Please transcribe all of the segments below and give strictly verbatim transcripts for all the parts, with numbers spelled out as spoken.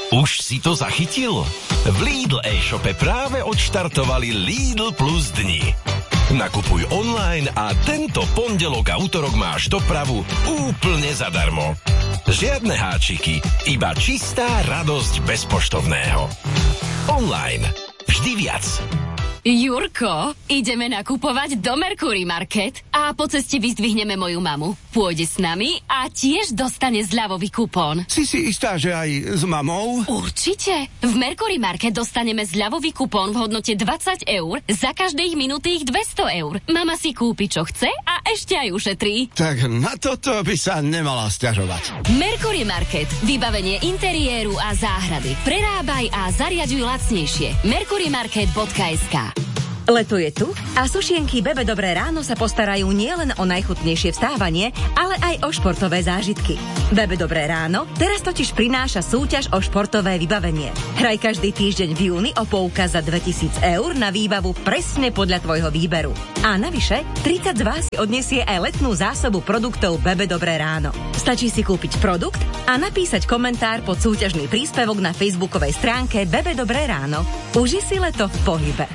Už si to zachytil? V Lidl e-shope práve odštartovali Lidl Plus dni. Nakupuj online a tento pondelok a utorok máš dopravu úplne zadarmo. Žiadne háčiky, iba čistá radosť bez poštovného. Online. Vždy viac. Jurko, ideme nakupovať do Mercury Market a po ceste vyzdvihneme moju mamu. Pôjde s nami a tiež dostane zľavový kupón. Si si istá, že aj s mamou? Určite. V Mercury Market dostaneme zľavový kupón v hodnote dvadsať eur, za každých minutých dvesto eur. Mama si kúpi, čo chce a ešte aj ušetrí. Tak na toto by sa nemala sťažovať. Mercury Market. Vybavenie interiéru a záhrady. Prerábaj a zariaďuj lacnejšie. mercurymarket bodka es ká. Leto je tu a sušienky Bebe Dobré ráno sa postarajú nielen o najchutnejšie vstávanie, ale aj o športové zážitky. Bebe Dobré ráno teraz totiž prináša súťaž o športové vybavenie. Hraj každý týždeň v júni o poukaz za dvetisíc eur na výbavu presne podľa tvojho výberu. A navyše, tridsať z vás si odniesie aj letnú zásobu produktov Bebe Dobré ráno. Stačí si kúpiť produkt a napísať komentár pod súťažný príspevok na facebookovej stránke Bebe Dobré ráno. Uži si leto v pohybe.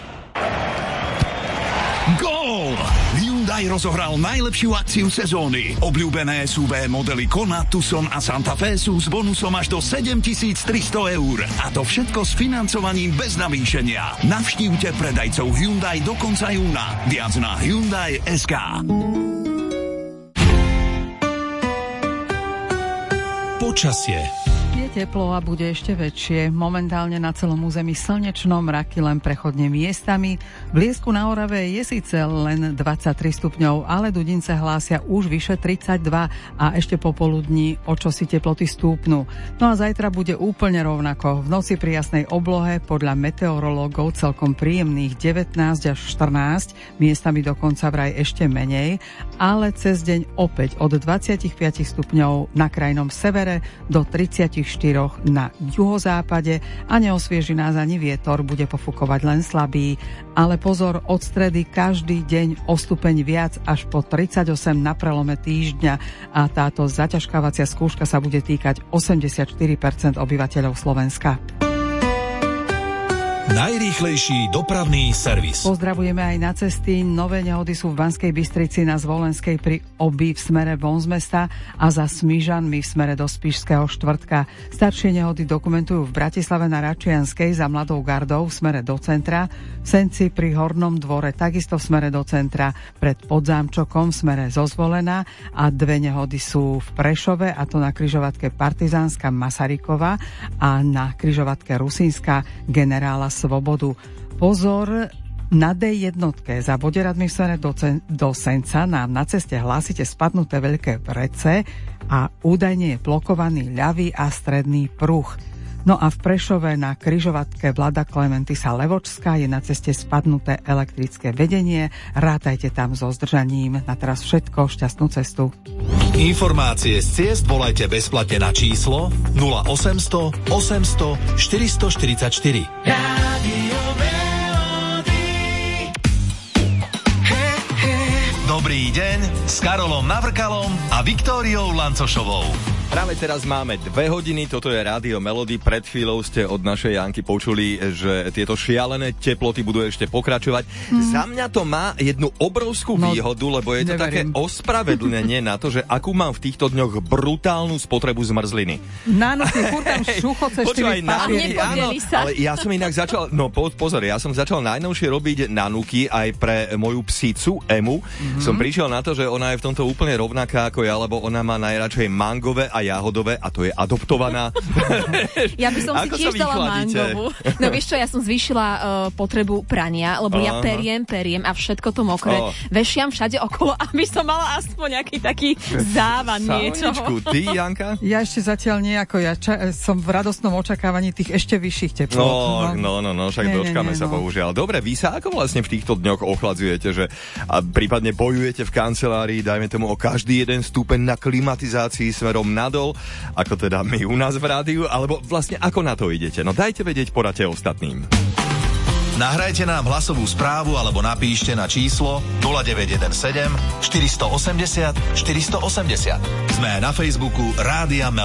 Gól! Hyundai rozohral najlepšiu akciu sezóny. Obľúbené es ú vé modely Kona, Tucson a Santa Fe sú s bonusom až do sedemtisíctristo eur. A to všetko s financovaním bez navýšenia. Navštívte predajcov Hyundai do konca júna. Viac na Hyundai bodka es ká. Počasie. Je teplo a bude ešte väčšie. Momentálne na celom území slnečno, mraky len prechodne miestami. V Liesku na Orave je síce len dvadsaťtri stupňov, ale Dudince hlásia už vyše tridsaťdva a ešte popoludní o čosi teploty stúpnú. No a zajtra bude úplne rovnako. V noci pri jasnej oblohe podľa meteorológov celkom príjemných devätnásť až štrnásť, miestami dokonca vraj ešte menej, ale cez deň opäť od dvadsaťpäť stupňov na krajnom severe do tridsaťštyri na juhozápade a neosvieži nás ani vietor, bude pofúkovať len slabý. Ale pozor, od stredy každý deň o stupeň viac až po tridsaťosem na prelome týždňa a táto zaťažkávacia skúška sa bude týkať osemdesiatštyri percent obyvateľov Slovenska. Najrýchlejší dopravný servis. Pozdravujeme aj na cesty. Nové nehody sú v Banskej Bystrici na Zvolenskej pri Oby v smere von z mesta a za Smížanmi v smere do Spišského štvrtka. Staršie nehody dokumentujú v Bratislave na Račianskej za Mladou gardou v smere do centra, v Senci pri Hornom dvore takisto v smere do centra, pred Podzámčokom v smere zo Zvolena a dve nehody sú v Prešove, a to na križovatke Partizánska Masarykova a na križovatke Rusínska Generála Svobodu. Pozor, na dé jednotke za Boderadmi v smere do, do Senca nám na ceste hlásite spadnuté veľké vrece a údajne je blokovaný ľavý a stredný pruh. No a v Prešove na križovatke Vlada Klementisa Levočská je na ceste spadnuté elektrické vedenie. Rátajte tam so zdržaním. Na teraz všetko, šťastnú cestu. Informácie z ciest volajte bezplatne na číslo nula osemsto osemsto štyristoštyridsaťštyri. Rádio Melody. He, he. Dobrý deň s Karolom Navrkalom a Viktóriou Lancošovou. Práve teraz máme dve hodiny, toto je Rádio Melody. Pred chvíľou ste od našej Janky počuli, že tieto šialené teploty budú ešte pokračovať. Mm. Za mňa to má jednu obrovskú no, výhodu, lebo je to neverím. Také ospravedlnenie na to, že akú mám v týchto dňoch brutálnu spotrebu zmrzliny. Na noci, furt tam šuchoceš štyri papiery. Áno, ale ja som inak začal, no po, pozor, ja som začal najnovšie robiť nanuky aj pre moju psicu Emu. Mm-hmm. Som prišiel na to, že ona je v tomto úplne rovnaká ako ja, lebo ona má najradšej mangové a jahodové a to je adoptovaná. Ja by som si tiež dala mangovú. No vieš čo, ja som zvýšila uh, potrebu prania, lebo Aha. ja periem, periem a všetko to mokré. Oh. Vešiam všade okolo, aby som mala aspoň nejaký taký závan niečoho. Ty, Janka? Ja ešte zatiaľ nejako, ja ča- som v radostnom očakávaní tých ešte vyšších teplot. No, no, no, no, však nie, dočkáme nie, nie, sa no. bohužiaľ. Dobre, vy sa ako vlastne v týchto dňoch ochladzujete, že a prípadne bojujete v kancelárii, dajme tomu o každý jeden stupeň na klimatizácii smerom na dol, ako teda my u nás v rádiu, alebo vlastne ako na to idete? No dajte vedieť, poradte ostatným. Nahrajte nám hlasovú správu alebo napíšte na číslo nula deväť jeden sedem štyri osem nula štyri osem nula. Sme na Facebooku Rádia Melody.